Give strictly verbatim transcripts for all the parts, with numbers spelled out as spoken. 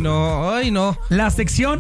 no, ay, no. La sección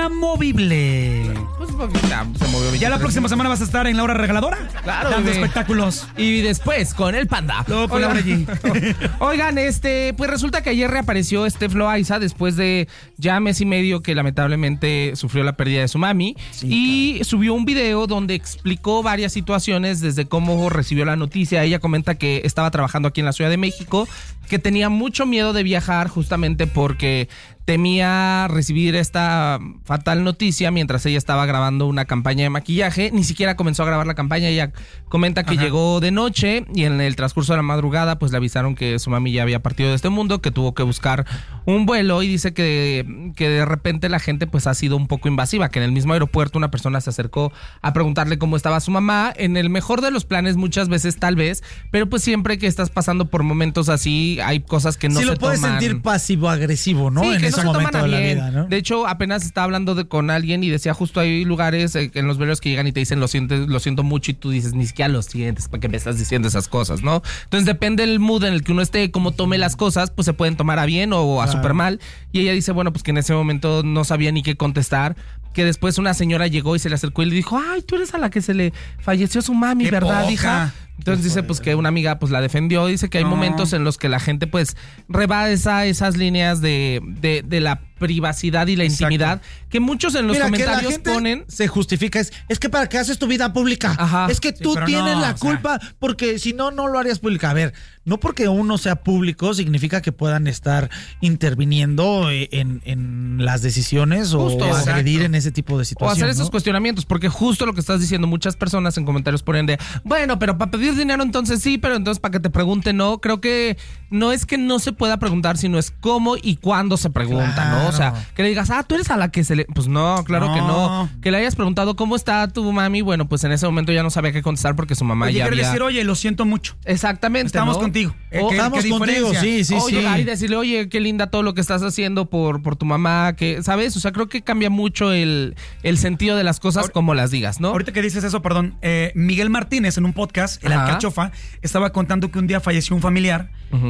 inamovible. Pues, ya, se movió ¿Ya la próxima semana vas a estar en La Hora Regaladora? Claro, dando bebé. espectáculos. Y después, con el Panda. Luego con Laura G. Oigan, este, pues resulta que ayer reapareció Steph Loaiza después de ya mes y medio que lamentablemente sufrió la pérdida de su mami. Sí, y claro. Subió un video donde explicó varias situaciones desde cómo recibió la noticia. Ella comenta que estaba trabajando aquí en la Ciudad de México, que tenía mucho miedo de viajar justamente porque temía recibir esta fatal noticia mientras ella estaba grabando una campaña de maquillaje. Ni siquiera comenzó a grabar la campaña. Ella comenta que Ajá. llegó de noche y en el transcurso de la madrugada pues le avisaron que su mami ya había partido de este mundo, que tuvo que buscar un vuelo, y dice que, que de repente la gente pues ha sido un poco invasiva, que en el mismo aeropuerto una persona se acercó a preguntarle cómo estaba su mamá. En el mejor de los planes muchas veces tal vez, pero pues siempre que estás pasando por momentos así hay cosas que no sí se toman. Sí lo puedes sentir pasivo-agresivo, ¿no? Sí, en que ese no se momento toman a de la bien. vida, ¿no? De hecho, apenas estaba hablando de, con alguien y decía justo hay lugares eh, en los velorios que llegan y te dicen lo siento, lo siento mucho, y tú dices ni siquiera lo sientes, ¿para qué me estás diciendo esas cosas, no? Entonces depende del mood en el que uno esté, cómo tome las cosas, pues se pueden tomar a bien o a claro. súper mal. Y ella dice, bueno, pues que en ese momento no sabía ni qué contestar, que después una señora llegó y se le acercó y le dijo, ay, tú eres a la que se le falleció su mami, qué ¿verdad, poca. hija? Entonces dice pues que una amiga pues la defendió. Dice que hay no. momentos en los que la gente pues rebasa esas líneas de, de, de la privacidad y la Exacto. intimidad, que muchos en los Mira, comentarios que la gente ponen se justifica, es, es que para qué haces tu vida pública. Ajá. Es que sí, tú tienes no, la o sea. culpa, porque si no, no lo harías pública. A ver, no porque uno sea público significa que puedan estar interviniendo en, en las decisiones justo, o exacto. agredir en ese tipo de o situaciones. hacer esos ¿no? cuestionamientos, porque justo lo que estás diciendo, muchas personas en comentarios ponen de, bueno, pero para pedir dinero entonces sí, pero entonces para que te pregunten no. Creo que no es que no se pueda preguntar, sino es cómo y cuándo se pregunta, claro. ¿no? O sea, que le digas, ah, tú eres a la que se le... Pues no, claro no. que no. Que le hayas preguntado cómo está tu mami, bueno, pues en ese momento ya no sabía qué contestar porque su mamá oye, ya había... decir, oye, lo siento mucho. Exactamente, Estamos ¿no? contigo. O, ¿Qué, estamos qué contigo, sí, sí, o sí. llegar y decirle, oye, qué linda todo lo que estás haciendo por, por tu mamá, que, ¿sabes? O sea, creo que cambia mucho el, el sentido de las cosas, ahorita, como las digas, ¿no? Ahorita que dices eso, perdón, eh, Miguel Martínez en un podcast, El Ajá. Alcachofa, estaba contando que un día falleció un familiar. Uh-huh.